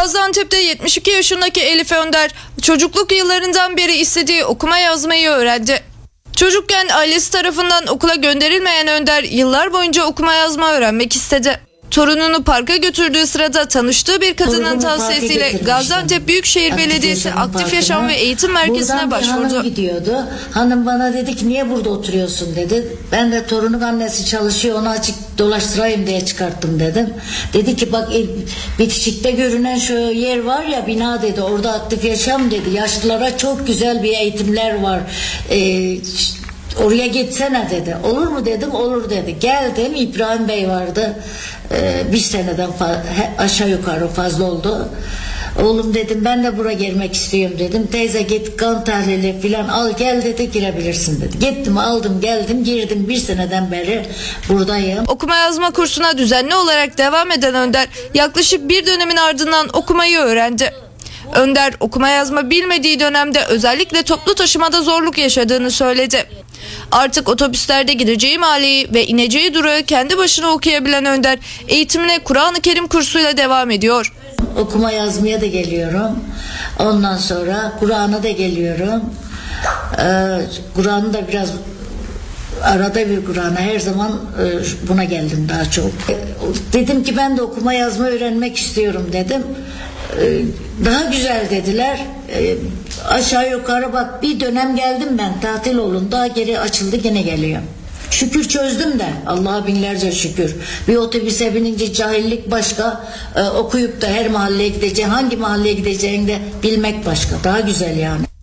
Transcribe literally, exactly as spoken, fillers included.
Gaziantep'te yetmiş iki yaşındaki Elif Önder çocukluk yıllarından beri istediği okuma yazmayı öğrendi. Çocukken ailesi tarafından okula gönderilmeyen Önder yıllar boyunca okuma yazma öğrenmek istedi. Torununu parka götürdüğü sırada tanıştığı bir kadının tavsiyesiyle Gaziantep Büyükşehir Belediyesi Aktif Yaşam ve Eğitim Merkezi'ne başvurdu. Hanım gidiyordu. Hanım bana dedi ki niye burada oturuyorsun dedi. Ben de torunun annesi çalışıyor, onu açık dolaştırayım diye çıkarttım dedim. Dedi ki bak bitişikte görünen şu yer var ya, bina dedi, orada Aktif Yaşam dedi. Yaşlılara çok güzel bir eğitimler var. Eee Oraya gitsene dedi. Olur mu dedim, olur dedi. Geldim, İbrahim Bey vardı. Ee, bir seneden aşağı yukarı fazla oldu. Oğlum dedim, ben de buraya gelmek istiyorum dedim. Teyze git kan tahlili filan al gel dedi, girebilirsin dedi. Gittim, aldım, geldim, girdim, bir seneden beri buradayım. Okuma yazma kursuna düzenli olarak devam eden Önder yaklaşık bir dönemin ardından okumayı öğrendi. Önder okuma yazma bilmediği dönemde özellikle toplu taşımada zorluk yaşadığını söyledi. Artık otobüslerde gideceği mahalleyi ve ineceği durağı kendi başına okuyabilen Önder eğitimine Kur'an-ı Kerim kursuyla devam ediyor. Okuma yazmaya da geliyorum. Ondan sonra Kur'an'a da geliyorum. Ee, Kur'an'ı da biraz arada bir Kur'an'a her zaman e, buna geldim daha çok. E, dedim ki ben de okuma yazma öğrenmek istiyorum dedim. E, daha güzel dediler. E, aşağı yukarı bak bir dönem geldim ben tatil olunda, geri açıldı, gene geliyor. Şükür çözdüm de, Allah'a binlerce şükür. Bir otobüse binince cahillik başka, e, okuyup da her mahalleye gideceğin, hangi mahalleye gideceğini de bilmek başka. Daha güzel yani.